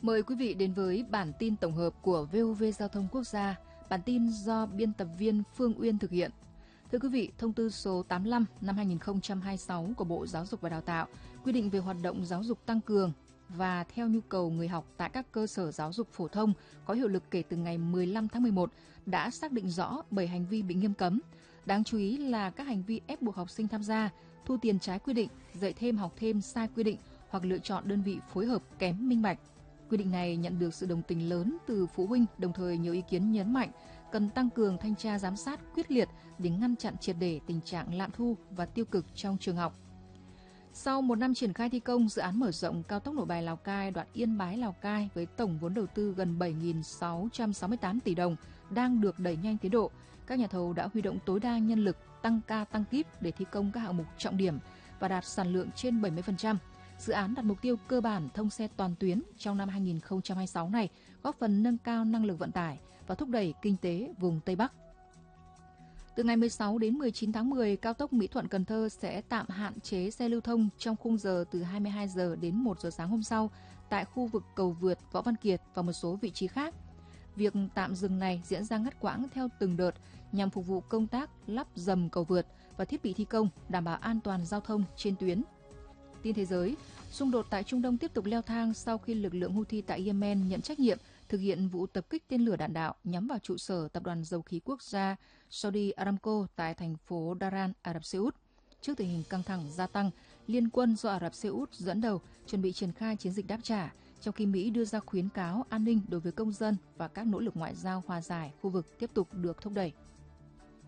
Mời quý vị đến với bản tin tổng hợp của VOV Giao thông Quốc gia. Bản tin do biên tập viên Phương Uyên thực hiện. Thưa quý vị, thông tư số 85 năm 2026 của Bộ Giáo dục và Đào tạo quy định về hoạt động giáo dục tăng cường và theo nhu cầu người học tại các cơ sở giáo dục phổ thông có hiệu lực kể từ ngày 15 tháng 11 đã xác định rõ 7 hành vi bị nghiêm cấm. Đáng chú ý là các hành vi ép buộc học sinh tham gia, thu tiền trái quy định, dạy thêm học thêm sai quy định hoặc lựa chọn đơn vị phối hợp kém minh bạch. Quy định này nhận được sự đồng tình lớn từ phụ huynh, đồng thời nhiều ý kiến nhấn mạnh cần tăng cường thanh tra giám sát quyết liệt để ngăn chặn triệt để tình trạng lạm thu và tiêu cực trong trường học. Sau một năm triển khai thi công, dự án mở rộng cao tốc Nội Bài Lào Cai đoạn Yên Bái Lào Cai với tổng vốn đầu tư gần 7.668 tỷ đồng đang được đẩy nhanh tiến độ. Các nhà thầu đã huy động tối đa nhân lực, tăng ca tăng kíp để thi công các hạng mục trọng điểm và đạt sản lượng trên 70%. Dự án đặt mục tiêu cơ bản thông xe toàn tuyến trong năm 2026 này, góp phần nâng cao năng lực vận tải và thúc đẩy kinh tế vùng Tây Bắc. Từ ngày 16 đến 19 tháng 10, cao tốc Mỹ Thuận - Cần Thơ sẽ tạm hạn chế xe lưu thông trong khung giờ từ 22 giờ đến 1 giờ sáng hôm sau tại khu vực cầu vượt Võ Văn Kiệt và một số vị trí khác. Việc tạm dừng này diễn ra ngắt quãng theo từng đợt nhằm phục vụ công tác lắp dầm cầu vượt và thiết bị thi công, đảm bảo an toàn giao thông trên tuyến. Tin thế giới, xung đột tại Trung Đông tiếp tục leo thang sau khi lực lượng Houthi tại Yemen nhận trách nhiệm thực hiện vụ tập kích tên lửa đạn đạo nhắm vào trụ sở tập đoàn dầu khí quốc gia Saudi Aramco tại thành phố Dhahran, Ả Rập Xê Út. Trước tình hình căng thẳng gia tăng, liên quân do Ả Rập Xê Út dẫn đầu chuẩn bị triển khai chiến dịch đáp trả, trong khi Mỹ đưa ra khuyến cáo an ninh đối với công dân và các nỗ lực ngoại giao hòa giải khu vực tiếp tục được thúc đẩy.